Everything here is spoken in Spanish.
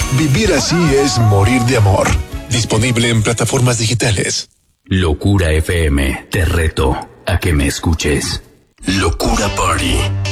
Vivir así es morir de amor. Disponible en plataformas digitales. Locura FM, te reto a que me escuches. Locura Party.